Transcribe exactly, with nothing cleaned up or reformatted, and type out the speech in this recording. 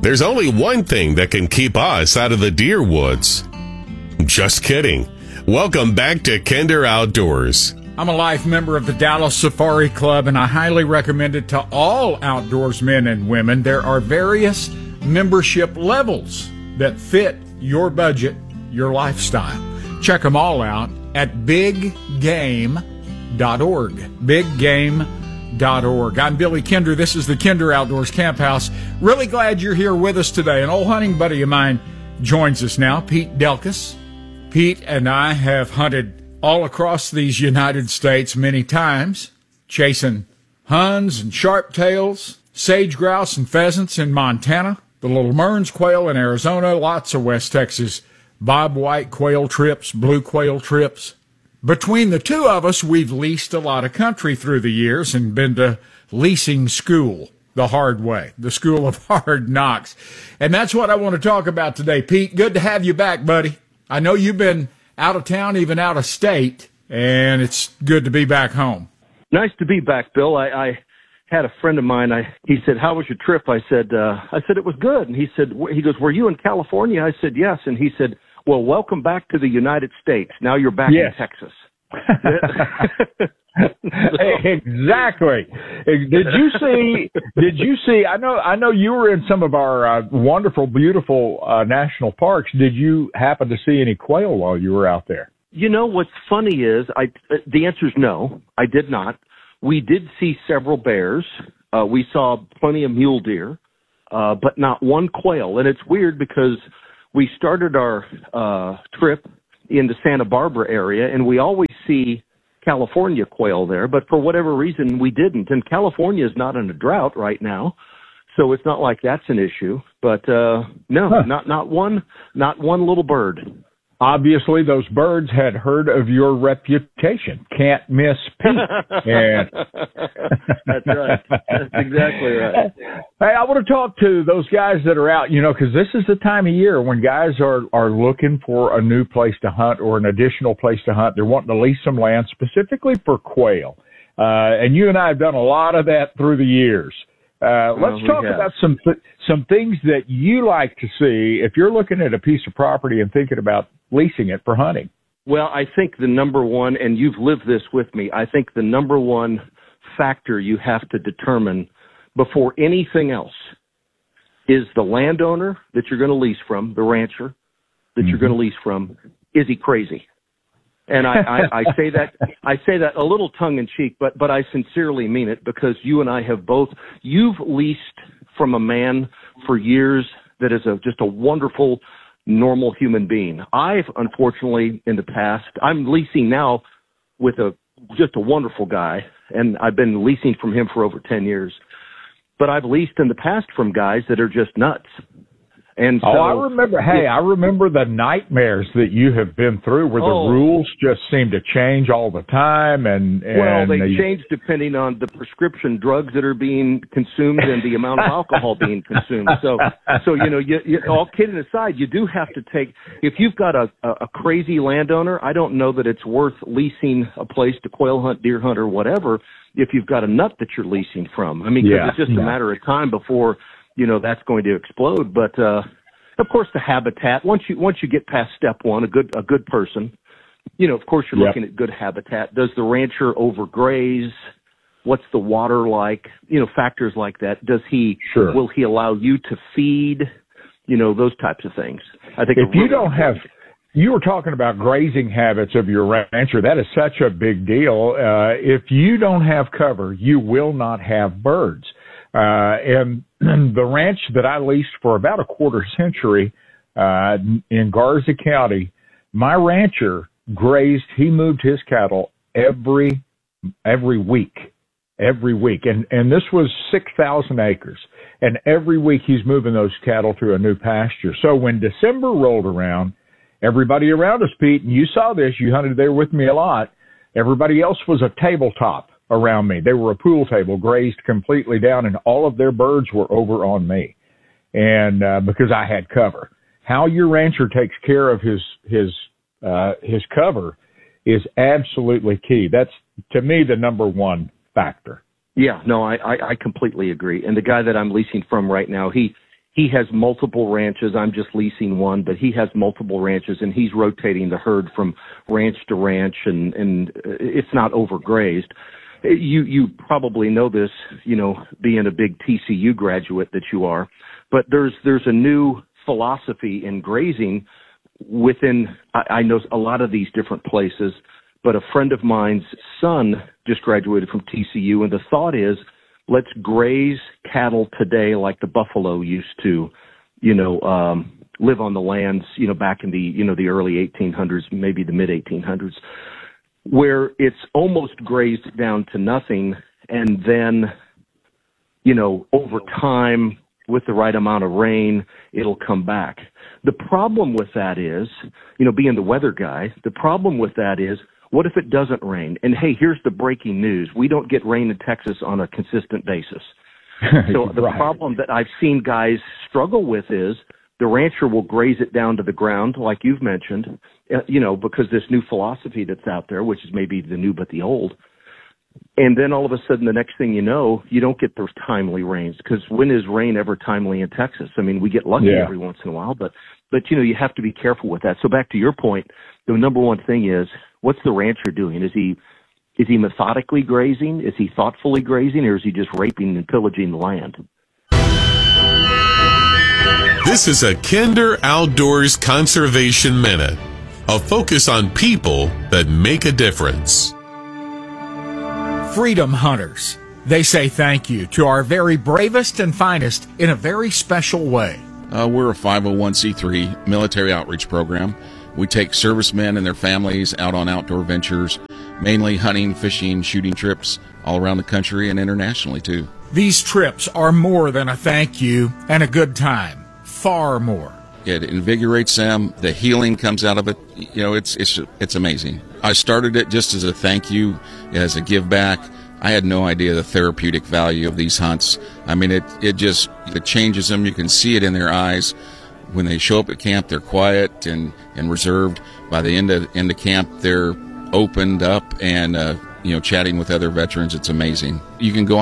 there's only one thing that can keep us out of the deer woods. Just kidding. Welcome back to Kinder Outdoors. I'm a life member of the Dallas Safari Club, and I highly recommend it to all outdoorsmen and women. There are various membership levels that fit your budget, your lifestyle. Check them all out at big game dot org. big game dot org. I'm Billy Kinder. This is the Kinder Outdoors Camp House. Really glad you're here with us today. An old hunting buddy of mine joins us now, Pete Delkus. Pete and I have hunted all across these United States many times, chasing huns and sharptails, sage grouse and pheasants in Montana, the little Mearns quail in Arizona, lots of West Texas bobwhite quail trips, blue quail trips. Between the two of us, we've leased a lot of country through the years and been to leasing school the hard way, the school of hard knocks. And that's what I want to talk about today. Pete, good to have you back, buddy. I know you've been out of town, even out of state, and it's good to be back home. Nice to be back, Bill. I, I had a friend of mine. I he said, "How was your trip?" I said, uh, "I said it was good." And he said, "He goes, were you in California?" I said, "Yes." And he said, "Well, welcome back to the United States. Now you're back yes. in Texas." Exactly. Did you see? Did you see? I know. I know you were in some of our uh, wonderful, beautiful uh, national parks. Did you happen to see any quail while you were out there? You know what's funny is I. The answer is no. I did not. We did see several bears. Uh, we saw plenty of mule deer, uh, but not one quail. And it's weird because we started our uh, trip in the Santa Barbara area, and we always see California quail there, but for whatever reason we didn't. And California is not in a drought right now, so it's not like that's an issue. But uh no, huh. not not one, not one little bird. Obviously, those birds had heard of your reputation. Can't miss Pete. And that's right. That's exactly right. Hey, I want to talk to those guys that are out, you know, because this is the time of year when guys are, are looking for a new place to hunt or an additional place to hunt. They're wanting to lease some land specifically for quail. Uh, and you and I have done a lot of that through the years. Uh, let's oh, talk have. about some th- some things that you like to see if you're looking at a piece of property and thinking about leasing it for hunting. Well, I think the number one, and you've lived this with me, I think the number one factor you have to determine before anything else is the landowner that you're going to lease from, the rancher that mm-hmm. you're going to lease from. Is he crazy? And I, I, I say that I say that a little tongue in cheek, but but I sincerely mean it, because you and I have both. You've leased from a man for years that is a just a wonderful, normal human being. I've unfortunately in the past, I'm leasing now with a just a wonderful guy, and I've been leasing from him for over ten years. But I've leased in the past from guys that are just nuts. And so, oh, I remember. Hey, I remember the nightmares that you have been through, where oh, the rules just seem to change all the time, and, and well, they the, change depending on the prescription drugs that are being consumed and the amount of alcohol being consumed. So, so you know, you, you, all kidding aside, you do have to take. If you've got a, a, a crazy landowner, I don't know that it's worth leasing a place to quail hunt, deer hunt, or whatever. If you've got a nut that you're leasing from, I mean, 'cause yeah, it's just yeah. a matter of time before, you know, that's going to explode. But, uh, of course, the habitat, once you, once you get past step one, a good, a good person, you know, of course you're yep. looking at good habitat. Does the rancher overgraze? What's the water like? You know, factors like that. Does he, sure. will he allow you to feed? You know, those types of things. I think if really you don't have, you were talking about grazing habits of your rancher. That is such a big deal. Uh, if you don't have cover, you will not have birds. Uh, and the ranch that I leased for about a quarter century, uh, in Garza County, my rancher grazed, he moved his cattle every, every week, every week. And, and this was six thousand acres. And every week he's moving those cattle to a new pasture. So when December rolled around, everybody around us, Pete, and you saw this, you hunted there with me a lot, everybody else was a tabletop around me. They were a pool table, grazed completely down, and all of their birds were over on me. And uh, because I had cover. How your rancher takes care of his his uh, his cover is absolutely key. That's, to me, the number one factor. Yeah, no, I, I, I completely agree. And the guy that I'm leasing from right now, he he has multiple ranches. I'm just leasing one, but he has multiple ranches, and he's rotating the herd from ranch to ranch, and, and it's not overgrazed. You you probably know this, you know, being a big T C U graduate that you are, but there's there's a new philosophy in grazing within, I, I know a lot of these different places, but a friend of mine's son just graduated from T C U, and the thought is, let's graze cattle today like the buffalo used to, you know, um, live on the lands, you know, back in the, you know, the early eighteen hundreds, maybe the mid eighteen hundreds, where it's almost grazed down to nothing. And then, you know, over time, with the right amount of rain, it'll come back. The problem with that is, you know, being the weather guy, the problem with that is, what if it doesn't rain? And hey, here's the breaking news. We don't get rain in Texas on a consistent basis. So the right. problem that I've seen guys struggle with is the rancher will graze it down to the ground, like you've mentioned, uh, you know, because this new philosophy that's out there, which is maybe the new but the old. And then all of a sudden, the next thing you know, you don't get those timely rains, because when is rain ever timely in Texas? I mean, we get lucky yeah. every once in a while, but, but, you know, you have to be careful with that. So back to your point, the number one thing is, what's the rancher doing? Is he is he methodically grazing? Is he thoughtfully grazing? Or is he just raping and pillaging the land? This is a Kinder Outdoors Conservation Minute, a focus on people that make a difference. Freedom hunters. They say thank you to our very bravest and finest in a very special way. Uh, we're a five oh one c three military outreach program. We take servicemen and their families out on outdoor ventures, mainly hunting, fishing, shooting trips all around the country and internationally, too. These trips are more than a thank you and a good time. Far more. It invigorates them. The healing comes out of it. You know, it's it's it's amazing. I started it just as a thank you, as a give back. I had no idea the therapeutic value of these hunts. I mean, it, it just it changes them. You can see it in their eyes. When they show up at camp, they're quiet and, and reserved. By the end of end of camp, they're opened up and uh, you know, chatting with other veterans. It's amazing. You can go